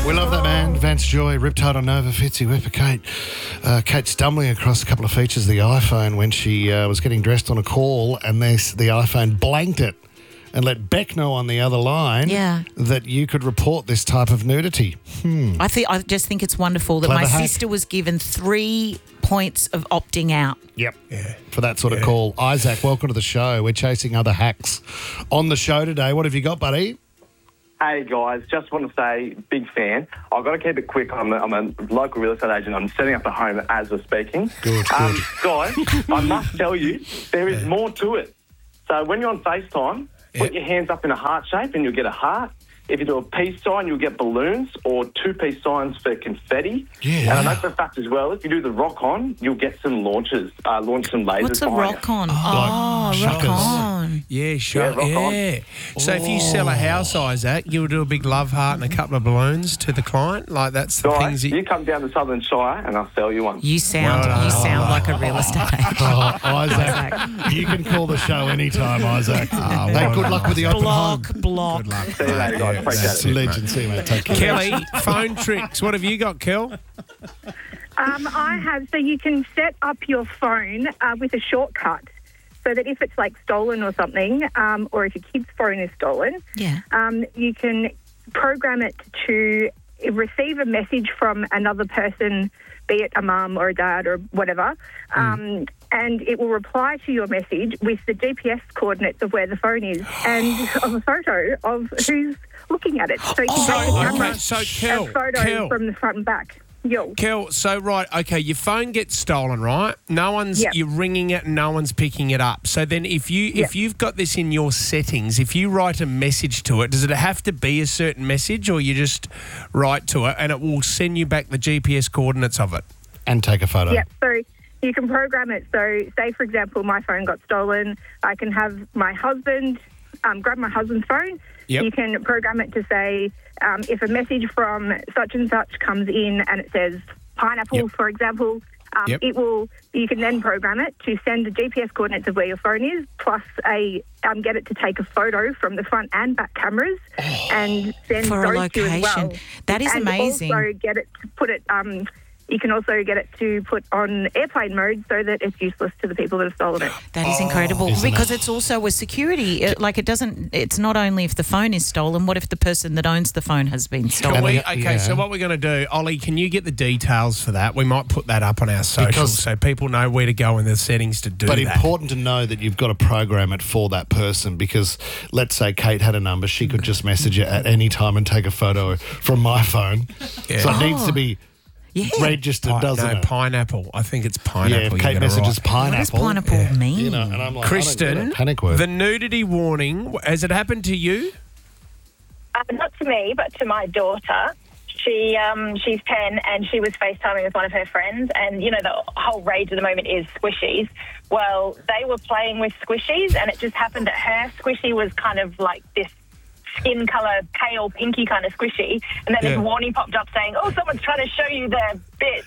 We love that man, Vance Joy, Riptide on Nova, Fitzy, Whipper, Kate. Kate stumbling across a couple of features of the iPhone when she was getting dressed on a call, and the iPhone blanked it and let Beck know on the other line that you could report this type of nudity. I just think it's wonderful that my sister was given 3 points of opting out. Yep. Yeah. For that sort of call. Isaac, welcome to the show. We're chasing other hacks on the show today. What have you got, buddy? Hey guys, just want to say, big fan. I've got to keep it quick. I'm a local real estate agent. I'm setting up a home as we're speaking. Good. Guys, I must tell you, there is more to it. So when you're on FaceTime, put your hands up in a heart shape and you'll get a heart. If you do a peace sign, you'll get balloons or 2-piece signs for confetti. Yeah. And I know for a fact as well, if you do the rock on, you'll get some launches, launch some lasers. What's a rock on? Like rock on. Yeah, sure. Yeah, rock on. So if you sell a house, Isaac, you'll do a big love heart and a couple of balloons to the client? Like that's the Guys, things you come down to Southern Shire and I'll sell you one. You sound like a real estate agent. Isaac, you can call the show anytime, Isaac. Hey, good luck with the open home. Block. Good luck. See you later, guys. Appreciate it. Legend, see you, mate. Take care. Kelly, phone tricks. What have you got, Kel? I have, so you can set up your phone with a shortcut so that if it's like stolen or something, or if your kid's phone is stolen, you can program it to receive a message from another person, be it a mum or a dad or whatever, and it will reply to your message with the GPS coordinates of where the phone is and of a photo of who's looking at it. So you can take the camera and photo from the front and back. Kel, so your phone gets stolen, right? No one's you're ringing it, and no one's picking it up. So then, if you've got this in your settings, if you write a message to it, does it have to be a certain message, or you just write to it and it will send you back the GPS coordinates of it and take a photo? Yeah. So you can program it. So, say for example, my phone got stolen. I can have my husband grab my husband's phone. Yep. You can program it to say, if a message from such and such comes in and it says pineapple, for example, you can then program it to send the GPS coordinates of where your phone is, plus get it to take a photo from the front and back cameras and send for those a location. to as well. That is amazing. And also get it to put it. You can also get it to put on airplane mode so that it's useless to the people that have stolen it. That is incredible because it's also a security. It's not only if the phone is stolen, what if the person that owns the phone has been stolen? So what we're going to do, Ollie, can you get the details for that? We might put that up on our socials so people know where to go in the settings to do that. But important to know that you've got to program it for that person because let's say Kate had a number, she could just message it at any time and take a photo from my phone. Yeah. So it needs to be registered, doesn't it? Pineapple. I think it's pineapple. Yeah, if Kate messages pineapple. What does pineapple mean? You know, and I'm like, Kristen, panic word. The nudity warning, has it happened to you? Not to me, but to my daughter. She's 10 and she was FaceTiming with one of her friends and, you know, the whole rage at the moment is squishies. Well, they were playing with squishies and it just happened that her squishy was kind of like this skin colour, pale, pinky kind of squishy. And then this warning popped up saying, someone's trying to show you their bits.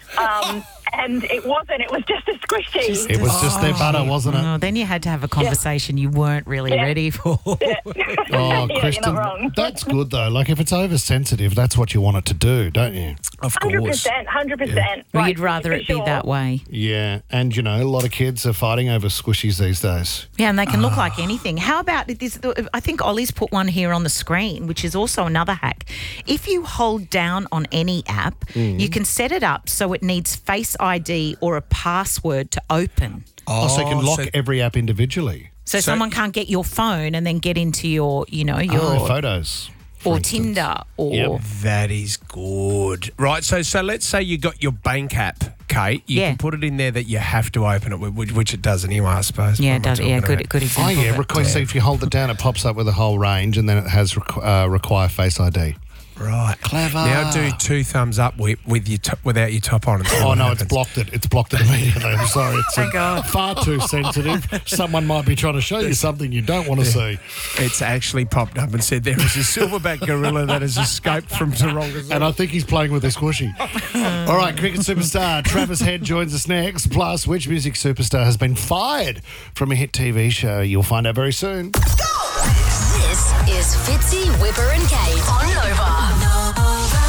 And it wasn't. It was just a squishy. It was just their butter, wasn't it? Oh, then you had to have a conversation you weren't really ready for. Oh, Kristen, you're not wrong. that's good though. Like if it's oversensitive, that's what you want it to do, don't you? Of course. 100%. Well, you'd rather it be that way. Yeah, and you know, a lot of kids are fighting over squishies these days. Yeah, and they can look like anything. How about this? I think Ollie's put one here on the screen, which is also another hack. If you hold down on any app, you can set it up so it needs Face ID or a password to open. So you can lock every app individually. So someone can't get your phone and then get into your photos. Or Tinder or... That is good. Right, so let's say you got your bank app, Kate. You can put it in there that you have to open it, which it does anyway, I suppose. Yeah, it does. Yeah, good example. Oh, yeah. So if you hold it down, it pops up with a whole range and then it has require Face ID. Right. Clever. Now do 2 thumbs up with without your top on. It's blocked it. It's blocked it immediately. I'm sorry. It's far too sensitive. Someone might be trying to show you something you don't want to see. It's actually popped up and said there is a silverback gorilla that has escaped from Taronga. And I think he's playing with a squishy. All right, cricket superstar Travis Head joins us next. Plus, which music superstar has been fired from a hit TV show? You'll find out very soon. This is Fitzy, Whipper and Kate on Nova.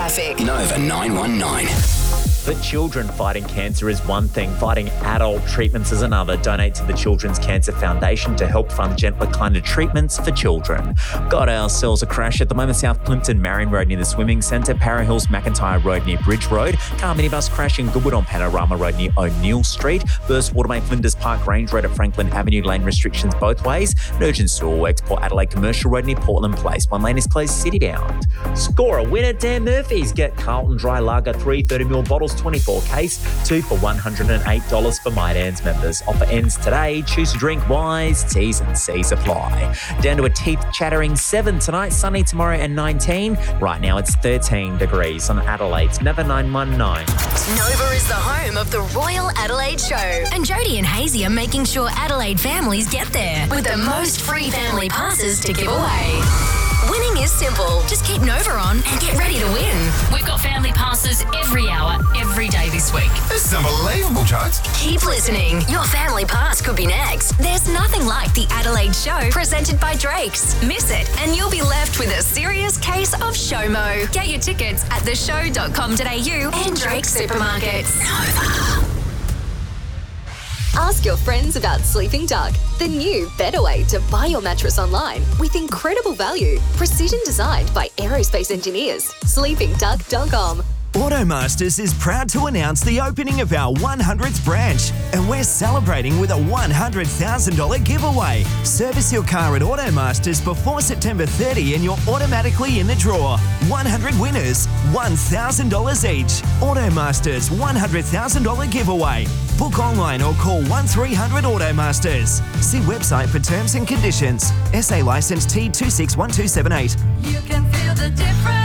traffic. Nova 919. For children, fighting cancer is one thing. Fighting adult treatments is another. Donate to the Children's Cancer Foundation to help fund gentler, kinder treatments for children. Got ourselves a crash at the moment. South Plympton, Marion Road near the Swimming Centre. Para Hills, McIntyre Road near Bridge Road. Car minibus crash in Goodwood on Panorama Road near O'Neill Street. Burst Watermain, Flinders Park Range Road at Franklin Avenue. Lane restrictions both ways. An urgent store works. Port Adelaide Commercial Road near Portland Place. One lane is closed city bound. Score a win at Dan Murphy's. Get Carlton Dry Lager 3 30ml bottles, 24 case, 2 for $108 for My Dan's members. Offer ends today. Choose to drink wise. T's and C's apply. Down to a teeth-chattering 7 tonight. Sunny tomorrow and 19. Right now it's 13 degrees on Adelaide's Nova 919. Nova is the home of the Royal Adelaide Show. And Jody and Hazy are making sure Adelaide families get there with the most free family passes to give away. Winning is simple. Just keep Nova on and get ready to win. We've got family passes every hour, every day this week. This is unbelievable, Jones. Keep listening. Your family pass could be next. There's nothing like the Adelaide Show presented by Drake's. Miss it and you'll be left with a serious case of SHOMO. Get your tickets at theshow.com.au and Drake's supermarkets. Nova. Ask your friends about Sleeping Duck, the new, better way to buy your mattress online with incredible value. Precision designed by aerospace engineers. SleepingDuck.com. Automasters is proud to announce the opening of our 100th branch, and we're celebrating with a $100,000 giveaway. Service your car at Automasters before September 30 and you're automatically in the draw. 100 winners, $1,000 each. Automasters $100,000 giveaway. Book online or call 1300 Automasters. See website for terms and conditions. SA licence T261278. You can feel the difference.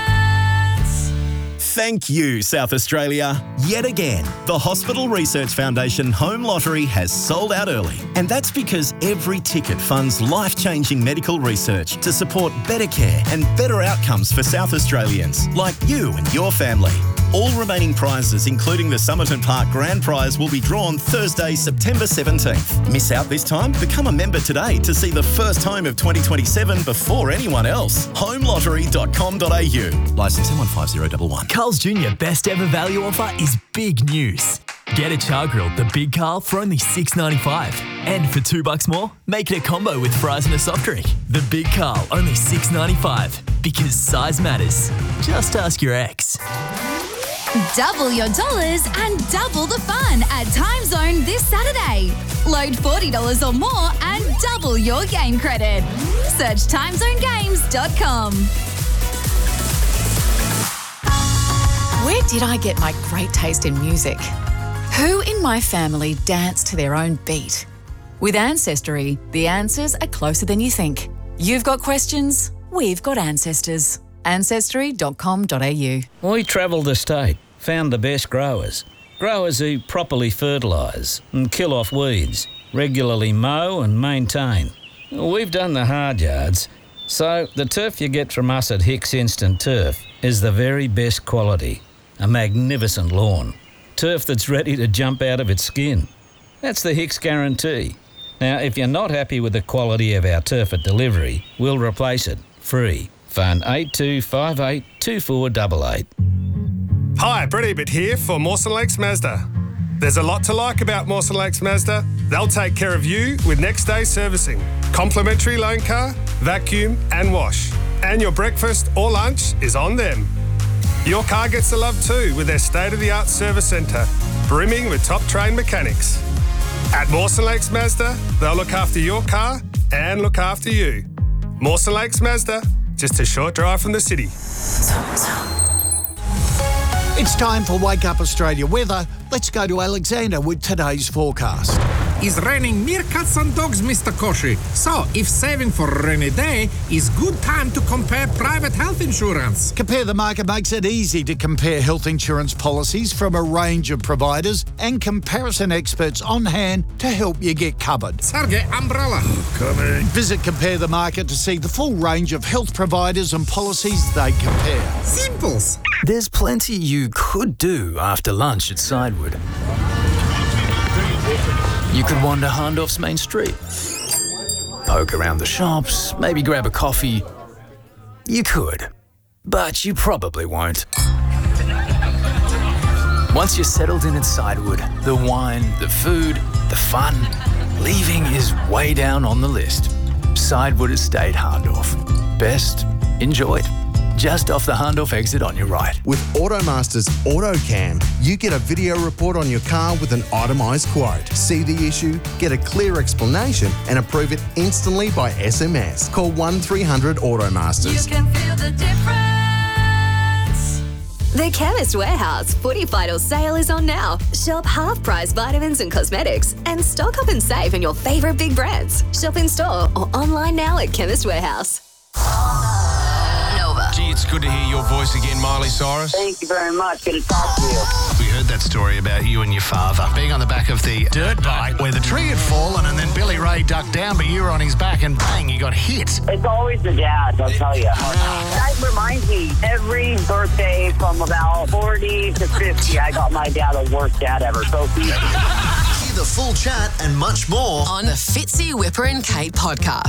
Thank you, South Australia. Yet again, the Hospital Research Foundation Home Lottery has sold out early. And that's because every ticket funds life-changing medical research to support better care and better outcomes for South Australians, like you and your family. All remaining prizes, including the Somerton Park Grand Prize, will be drawn Thursday, September 17th. Miss out this time? Become a member today to see the first home of 2027 before anyone else. homelottery.com.au. Licence M15011. Carl's Jr. best ever value offer is big news. Get a char grill, the Big Carl, for only $6.95. And for $2 more, make it a combo with fries and a soft drink. The Big Carl, only $6.95. Because size matters. Just ask your ex. Double your dollars and double the fun at Time Zone this Saturday. Load $40 or more and double your game credit. Search timezonegames.com. Where did I get my great taste in music? Who in my family danced to their own beat? With Ancestry, the answers are closer than you think. You've got questions, we've got ancestors. Ancestry.com.au. We travelled the state, found the best growers. Growers who properly fertilise and kill off weeds, regularly mow and maintain. We've done the hard yards, so the turf you get from us at Hicks Instant Turf is the very best quality. A magnificent lawn. Turf that's ready to jump out of its skin. That's the Hicks guarantee. Now, if you're not happy with the quality of our turf at delivery, we'll replace it free. Phone 8258 2488. Hi, Brett Ebert here for Mawson Lakes Mazda. There's a lot to like about Mawson Lakes Mazda. They'll take care of you with next day servicing, complimentary loan car, vacuum and wash. And your breakfast or lunch is on them. Your car gets the love too with their state-of-the-art service centre, brimming with top-trained mechanics. At Mawson Lakes Mazda, they'll look after your car and look after you. Mawson Lakes Mazda, just a short drive from the city. It's time for Wake Up Australia weather. Let's go to Alexander with today's forecast. It's raining meerkats and dogs, Mr. Koshi. So, if saving for a rainy day is good time to compare private health insurance. Compare the Market makes it easy to compare health insurance policies from a range of providers and comparison experts on hand to help you get covered. Sergey, umbrella. Coming. Visit Compare the Market to see the full range of health providers and policies they compare. Simples. There's plenty you could do after lunch at Sidewood. You could wander Hahndorf's Main Street, poke around the shops, maybe grab a coffee. You could. but you probably won't. Once you're settled in at Sidewood, the wine, the food, the fun, leaving is way down on the list. Sidewood Estate Hahndorf. Best enjoyed. Just off the Hahndorf exit on your right. With Automaster's AutoCam, you get a video report on your car with an itemised quote. See the issue, get a clear explanation, and approve it instantly by SMS. Call 1300 Automasters. You can feel the difference. The Chemist Warehouse Footy Final sale is on now. Shop half-price vitamins and cosmetics and stock up and save on your favourite big brands. Shop in store or online now at Chemist Warehouse. Gee, it's good to hear your voice again, Miley Cyrus. Thank you very much. Good to talk to you. We heard that story about you and your father being on the back of the dirt bike where the tree had fallen and then Billy Ray ducked down, but you were on his back and bang, you got hit. It's always the dad, I'll tell you. That reminds me, every birthday from about 40 to 50, I got my dad the worst dad ever. So Hear the full chat and much more on the Fitzy, Whipper and Kate podcast.